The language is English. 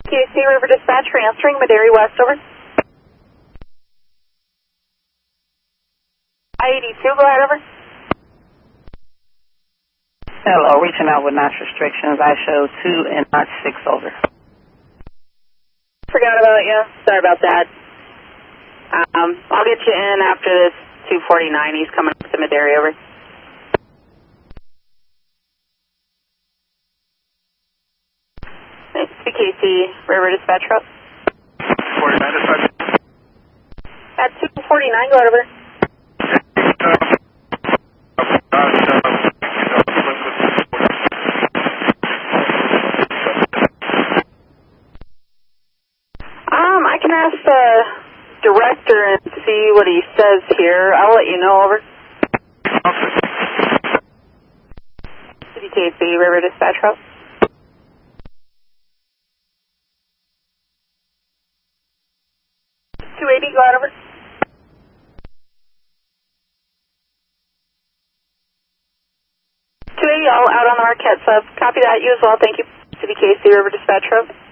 KC River Dispatch transferring Madera West, over. I-82, go ahead, over. Hello, reaching out with notch restrictions. I show 2 and notch 6, over. Forgot about you. Sorry about that. I'll get you in after this 249. He's coming up to Madera, over. It's BKC River Dispatch route. 49 dispatch. At 249, go ahead, over. I can ask the director and see what he says here. I'll let you know, over. BKC River Dispatch route. 280, go ahead, over. 280, all out on the Marquette sub. Copy that, you as well. Thank you. CBKC River Dispatch route.